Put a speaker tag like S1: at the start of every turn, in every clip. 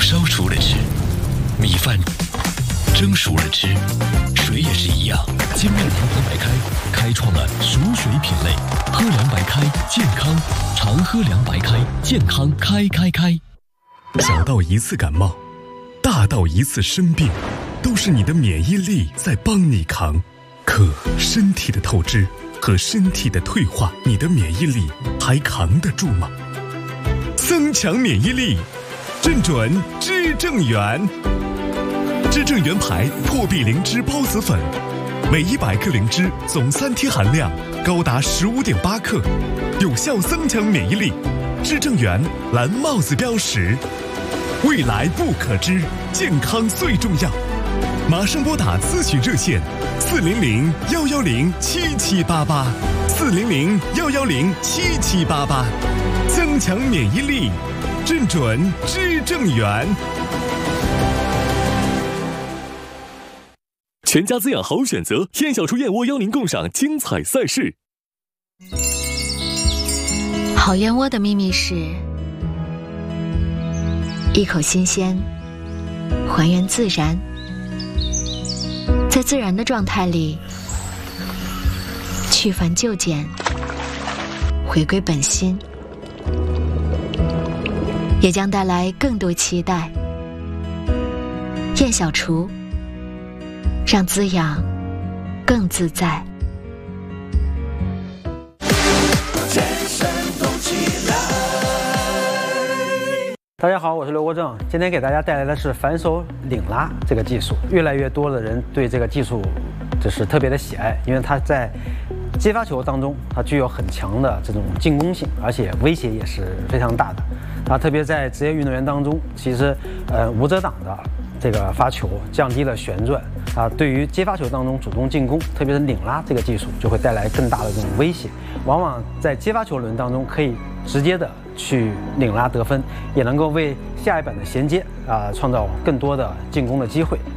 S1: 烧熟了吃，米饭蒸熟了吃，水也是一样。金麦堂喝白开开创了熟水品类，喝凉白开健康，常喝凉白开健康开。
S2: 小到一次感冒，大到一次生病，都是你的免疫力在帮你扛。可身体的透支和身体的退化，你的免疫力还扛得住吗？增强免疫力，正准知正元。知正元牌破壁灵芝孢子粉，每100克灵芝总3天含量高达15.8克，有效增强免疫力。知正元蓝帽子标识，未来不可知，健康最重要。马上拨打咨询热线400-110-7788，400-110-7788，增强免疫力，正准知正元。
S3: 全家滋养好选择，燕小厨燕窝邀您共赏精彩赛事。
S4: 好燕窝的秘密是一口新鲜，还原自然，在自然的状态里去繁就简，回归本心，也将带来更多期待。燕小厨，让滋养更自在。
S5: 大家好，我是刘国正，今天给大家带来的是反手拧拉这个技术。越来越多的人对这个技术就是特别的喜爱，因为它在接发球当中，它具有很强的这种进攻性，而且威胁也是非常大的。特别在职业运动员当中，其实无遮挡的这个发球降低了旋转对于接发球当中主动进攻，特别是拧拉这个技术就会带来更大的这种威胁。往往在接发球轮当中可以直接的去拧拉得分，也能够为下一板的衔接创造更多的进攻的机会。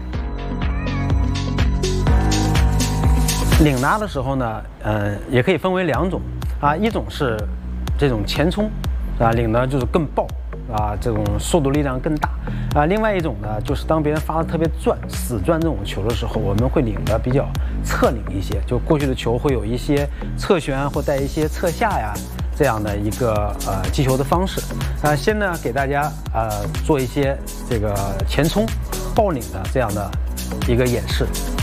S5: 拧拉的时候呢，也可以分为2种一种是这种前冲拧的就是更爆这种速度力量更大另外一种呢，就是当别人发的特别死转这种球的时候，我们会拧的比较侧拧一些，就过去的球会有一些侧旋或带一些侧下呀这样的一个击球的方式。先呢给大家做一些这个前冲爆拧的这样的一个演示。